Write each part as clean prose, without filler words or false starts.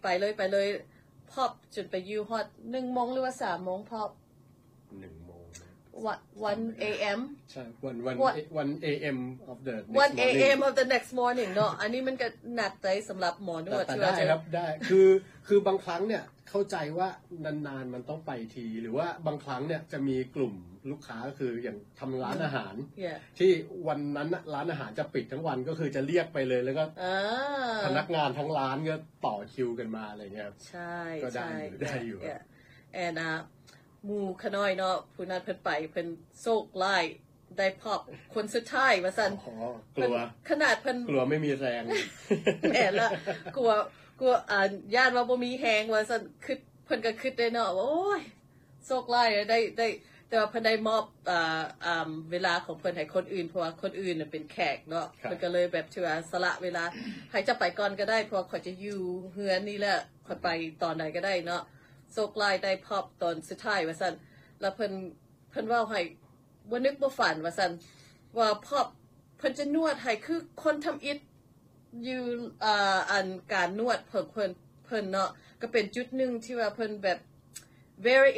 เลยพอบจนไปยูฮอต1 โมงหรือว่า3 โมงพอบ 1 โมง 1 a.m. ใช่1 a.m. of the 1 a.m. of the next morning เนาะอันนี้มันก็หนักใจสำหรับหมอนวดแต่ได้ครับได้คือบางครั้งเนี่ยเข้าใจว่านานๆมันต้องไปทีหรือว่าบางครั้งเนี่ยจะมีกลุ่มลูกค้าก็คืออย่างทำร้านอาหารที่วันนั้นร้านอาหารจะปิดทั้งวันก็คือจะเรียกไปเลยแล้วก็พนักงานทั้งร้านก็ต่อคิวกันมาอะไรเงี้ยใช่ก็ได้อยู่ and หมู่ขน้อยเนาะผู้นั้นเพิ่นไปเพิ่นโชคร้ายได้พบคนสุดท้ายว่าซั่นกลัวขนาดเพิ่นกลัวไม่มีแรงแม่ละกลัวย่านว่าบ่มีแฮงว่าซั่นคิดเพิ่นก็คิดได้เนาะโอ้ยโชคร้ายได้แต่ว่าเพิ่นได้มอบเวลาของเพิ่นให้คนอื่นเพราะว่าคนอื่นน่ะเป็นแขกเนาะเพิ่นก็เลยแบบที่ว่าสละเวลาให้จะไปก่อนก็ได้เพราะเขาจะอยู่เฮือนนี่แหละค่อยไปตอนใดก็ได้เนาะโชคร้ายได้พบตอนสุดท้ายว่าซั่นแล้วเพิ่นเว้าให้บ่นึกบ่ฝันว่าซั่นว่าพบเพิ่นจะนวดให้คือคนทำอิฐอยู่อันการนวดเพิ่นเนาะก็เป็นจุดนึงที่ว่าเพิ่นแบบ very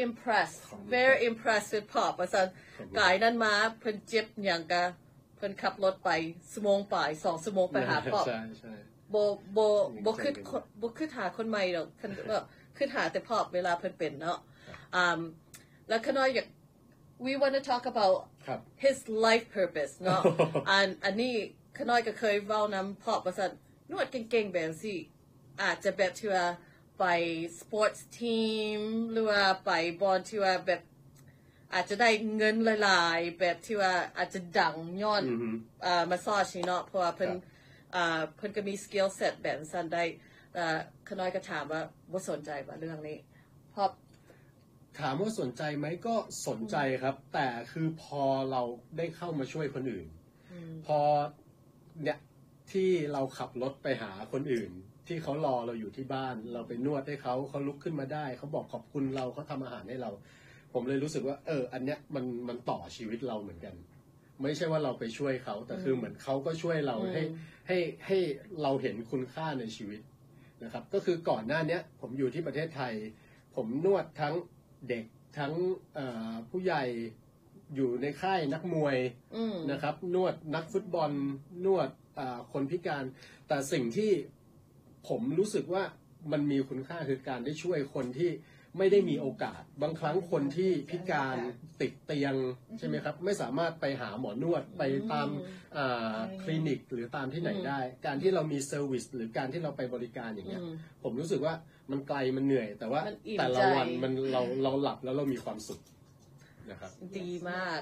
impressed with พอบว่าซั่นกายนั้นมาเพิ่นเจ็บหยังกะเพิ่นขับรถไปชั่วโมงปลาย2 ชั่วโมงไปหาพอบใช่บ่คือหาคนใหม่ดอกเพิ่นก็คือหาแต่พอบเวลาเพิ่นเป็นเนาะแล้วขน้อยอยาก we want to talk about his life purpose เนาะอันนี้ขน้อยก็เคยเว้านำพอบว่าซั่นนวดเก่งๆแบบสิอาจจะแบบที่ว่าไป sports team หรือว่าไปบอลที่ว่าแบบอาจจะได้เงินหลายๆแบบที่ว่าอาจจะดังย้อนมาซอชนี่เนาะเพราะว่าเพิ่นก็มี skill set แบบนั้นได้ขน้อยก็ถามว่าบ่สนใจป่ะเรื่องนี้พอถามว่าสนใจไหมก็สนใจครับแต่คือพอเราได้เข้ามาช่วยคนอื่นพอเนี่ยที่เราขับรถไปหาคนอื่นที่เขารอเราอยู่ที่บ้านเราไปนวดให้เขาลุกขึ้นมาได้เขาบอกขอบคุณเราเขาทำอาหารให้เราผมเลยรู้สึกว่าอันเนี้ยมันต่อชีวิตเราเหมือนกันไม่ใช่ว่าเราไปช่วยเขาแต่คือเหมือนเขาก็ช่วยเราให้เราเห็นคุณค่าในชีวิตนะครับก็คือก่อนหน้านี้ผมอยู่ที่ประเทศไทยผมนวดทั้งเด็กทั้งผู้ใหญ่อยู่ในค่ายนักมวยนะครับนวดนักฟุตบอลนวดคนพิการแต่สิ่งที่ผมรู้สึกว่ามันมีคุณค่าคือการได้ช่วยคนที่ไม่ได้มีโอกาสบางครั้งคนที่พิการติดเตียงใช่ไหมครับไม่สามารถไปหาหมอนวดไปตามคลินิกหรือตามที่ไหนได้การที่เรามีเซอร์วิสหรือการที่เราไปบริการอย่างเงี้ยผมรู้สึกว่ามันไกลมันเหนื่อยแต่ว่าแต่ละวันเราหลับแล้วเรามีความสุขนะครับดีมาก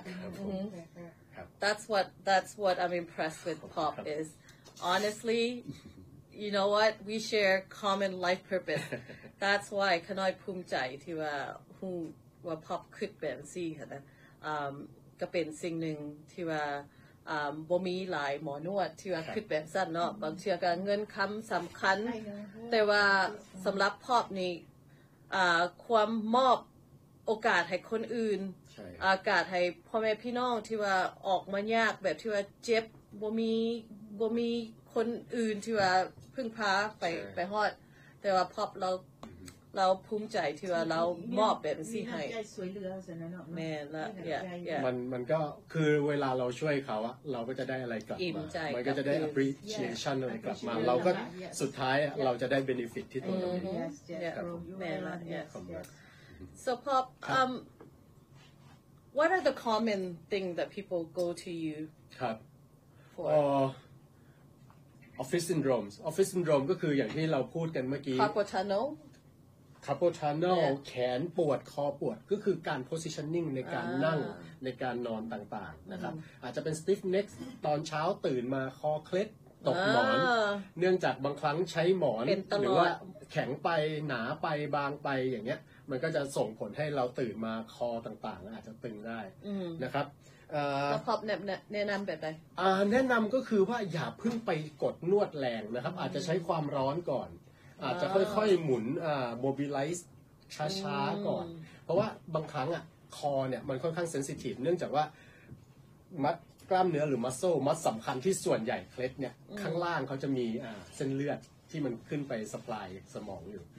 That's what I'm impressed with Pop is honestly you know what we share common life purpose that's why ขน้อยภูมิใจที่ว่าพอบคิดแบบซี่ค่ะนะก็เป็นสิ่งหนึ่งที่ว่าบ่มีหลายหมอนวดที่ว่าคิดแบบสั้นเนาะบางเชื่อก็เงินคำสำคัญแต่ว่าสำหรับพอบนี่ความมอบโอกาสให้คนอื่นโอกาสให้พ่อแม่พี่น้องที่ว่าออกมายากแบบที่ว่าเจ็บบ่มีคนอื่นที่ว่าพึ่งพาไปฮอดแต่ว่าพอบเราภูมิใจที่ว่าเรามอบแบบนี้ให้แม่ละมันก็คือเวลาเราช่วยเขาอะเราก็จะได้อะไรกลับมามันก็จะได้ appreciation อะไรกลับมาเราก็สุดท้ายเราจะได้ benefit ที่ตัวเราเองแม่ละ so Pop what are the common things that people go to you ครับOffice syndrome ก็คืออย่างที่เราพูดกันเมื่อกี้ carpal tunnel แขนปวดคอปวดก็คือการ positioning ในการนั่งในการนอนต่างๆนะครับอาจจะเป็น stiff neck ตอนเช้าตื่นมาคอเคล็ดตกหมอนเนื่องจากบางครั้งใช้หมอนหรือว่าแข็งไปหนาไปบางไปอย่างเงี้ยมันก็จะส่งผลให้เราตื่นมาคอต่างๆอาจจะตึงได้นะครับแล้วพอบแนะนำแบบไหนแนะนำก็คือว่าอย่าเพิ่งไปกดนวดแรงนะครับอาจจะใช้ความร้อนก่อนอาจจะค่อยๆหมุนmobilize ช้าๆก่อนเพราะว่าบางครั้งคอเนี่ยมันค่อนข้างเซนซิทีฟเนื่องจากว่ามัดกล้ามเนื้อหรือมัดสำคัญที่ส่วนใหญ่เคล็ดเนี่ยข้างล่างเขาจะมีเส้นเลือดที่มันขึ้นไปสปายสมองอยู่